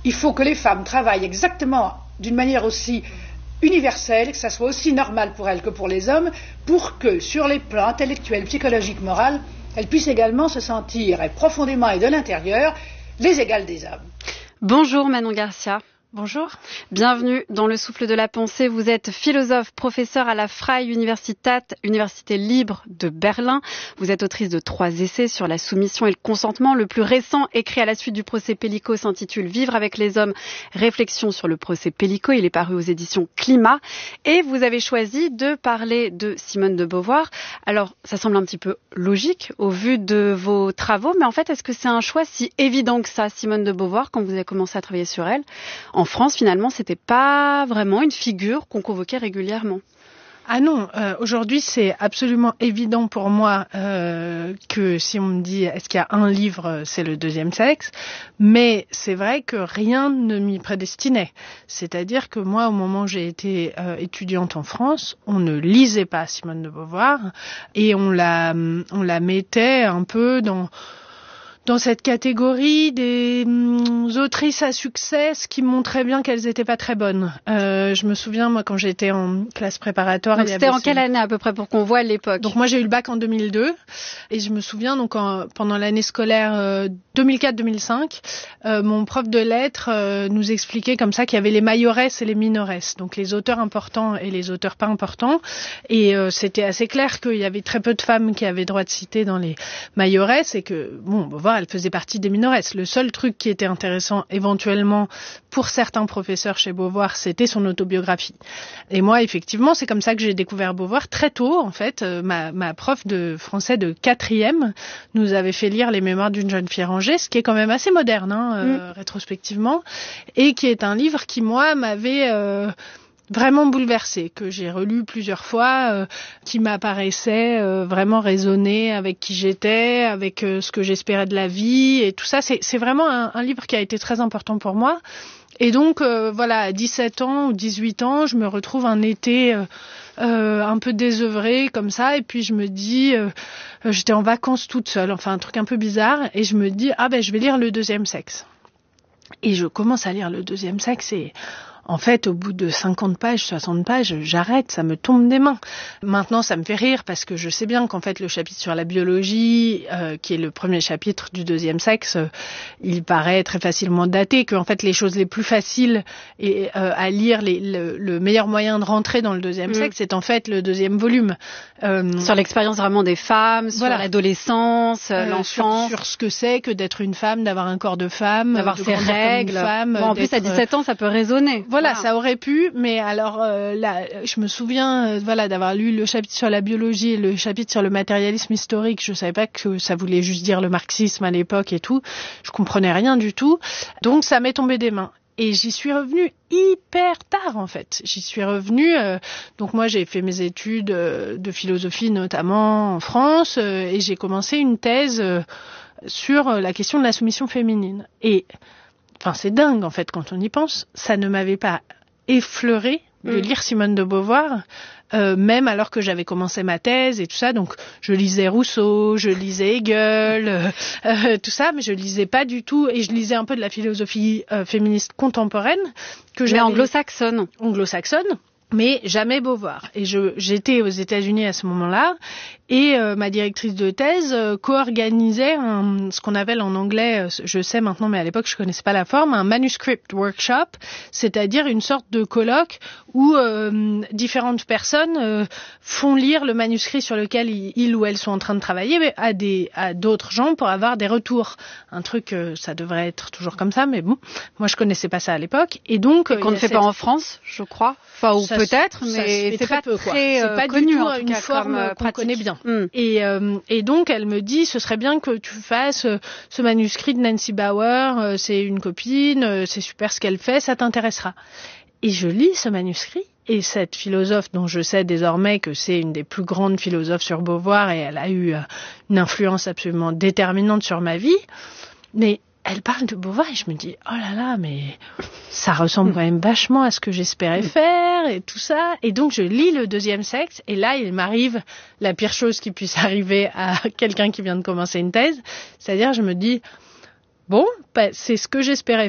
il faut que les femmes travaillent exactement d'une manière aussi universelle, que ça soit aussi normal pour elles que pour les hommes, pour que sur les plans intellectuels, psychologiques, moral, elles puissent également se sentir profondément et de l'intérieur les égales des hommes. Bonjour Manon Garcia. Bonjour. Bienvenue dans le souffle de la pensée. Vous êtes philosophe, professeur à la Freie Universität, Université libre de Berlin. Vous êtes autrice de 3 essais sur la soumission et le consentement. Le plus récent, écrit à la suite du procès Pellico, s'intitule Vivre avec les hommes, réflexion sur le procès Pellico. Il est paru aux éditions Climat. Et vous avez choisi de parler de Simone de Beauvoir. Alors, ça semble un petit peu logique au vu de vos travaux, mais en fait, est-ce que c'est un choix si évident que ça, Simone de Beauvoir, quand vous avez commencé à travailler sur elle? En France, finalement, c'était pas vraiment une figure qu'on convoquait régulièrement. Ah non, aujourd'hui c'est absolument évident pour moi que si on me dit est-ce qu'il y a un livre, c'est Le Deuxième Sexe, mais c'est vrai que rien ne m'y prédestinait. C'est-à-dire que moi, au moment où j'ai été étudiante en France, on ne lisait pas Simone de Beauvoir et on la mettait un peu dans cette catégorie des autrices à succès qui montraient bien qu'elles étaient pas très bonnes. Je me souviens, moi, quand j'étais en classe préparatoire... Donc c'était en quelle année à peu près pour qu'on voit l'époque? Donc moi, j'ai eu le bac en 2002 et je me souviens, donc pendant l'année scolaire 2004-2005, mon prof de lettres nous expliquait comme ça qu'il y avait les majoresses et les minoresses, donc les auteurs importants et les auteurs pas importants. Et c'était assez clair qu'il y avait très peu de femmes qui avaient droit de citer dans les majoresses et que, bon, Beauvoir, elle faisait partie des minoresses. Le seul truc qui était intéressant éventuellement pour certains professeurs chez Beauvoir, c'était son autobiographie. Et moi, effectivement, c'est comme ça que j'ai découvert Beauvoir très tôt. En fait, ma prof de français de 4e nous avait fait lire Les Mémoires d'une jeune fille rangée, ce qui est quand même assez moderne, rétrospectivement, et qui est un livre qui, moi, m'avait... vraiment bouleversée, que j'ai relu plusieurs fois, qui m'apparaissait vraiment résonner avec qui j'étais, avec ce que j'espérais de la vie et tout ça. C'est vraiment un livre qui a été très important pour moi. Et donc, voilà, à 17 ans ou 18 ans, je me retrouve un été un peu désœuvrée comme ça, et puis je me dis, j'étais en vacances toute seule, enfin un truc un peu bizarre, et je me dis, je vais lire Le Deuxième Sexe. Et je commence à lire Le Deuxième Sexe et... en fait, au bout de 50 pages, 60 pages, j'arrête, ça me tombe des mains. Maintenant, ça me fait rire parce que je sais bien qu'en fait, le chapitre sur la biologie, qui est le premier chapitre du Deuxième Sexe, il paraît très facilement daté, que en fait, les choses les plus faciles à lire, le meilleur moyen de rentrer dans le Deuxième Sexe, c'est en fait le deuxième volume. Sur l'expérience vraiment des femmes, sur l'adolescence, l'enfance. Sur ce que c'est que d'être une femme, d'avoir un corps de femme, d'avoir ses règles. En plus, à 17 ans, ça peut résonner. Voilà, ça aurait pu, mais alors là, je me souviens d'avoir lu le chapitre sur la biologie et le chapitre sur le matérialisme historique. Je savais pas que ça voulait juste dire le marxisme à l'époque et tout. Je comprenais rien du tout. Donc ça m'est tombé des mains. Et j'y suis revenue hyper tard, en fait. J'y suis revenue... donc moi, j'ai fait mes études de philosophie, notamment en France, et j'ai commencé une thèse sur la question de la soumission féminine. Et... enfin, c'est dingue, en fait, quand on y pense. Ça ne m'avait pas effleuré de lire Simone de Beauvoir, même alors que j'avais commencé ma thèse et tout ça. Donc, je lisais Rousseau, je lisais Hegel, tout ça, mais je lisais pas du tout, et je lisais un peu de la philosophie féministe contemporaine. Mais anglo-saxonne. Anglo-saxonne. Mais jamais Beauvoir. Et j'étais aux États-Unis à ce moment-là, et ma directrice de thèse co-organisait ce qu'on appelle en anglais, je sais maintenant, mais à l'époque je connaissais pas la forme, un manuscript workshop, c'est-à-dire une sorte de colloque où différentes personnes font lire le manuscrit sur lequel ils ou elles sont en train de travailler à d'autres gens pour avoir des retours. Un truc, ça devrait être toujours comme ça, mais bon, moi je connaissais pas ça à l'époque, et donc qu'on ne fait pas en France, je crois. Enfin, ou peut-être, mais c'est pas très connu, du tout en tout une cas, forme qu'on pratique. connaît bien. Et donc elle me dit, ce serait bien que tu fasses ce manuscrit de Nancy Bauer, c'est une copine, c'est super ce qu'elle fait, ça t'intéressera. Et je lis ce manuscrit, et cette philosophe dont je sais désormais que c'est une des plus grandes philosophes sur Beauvoir, et elle a eu une influence absolument déterminante sur ma vie, mais elle parle de Beauvoir et je me dis, oh là là, mais ça ressemble quand même vachement à ce que j'espérais faire et tout ça. Et donc je lis Le Deuxième Sexe, et là il m'arrive la pire chose qui puisse arriver à quelqu'un qui vient de commencer une thèse, c'est-à-dire je me dis, bon, c'est ce que j'espérais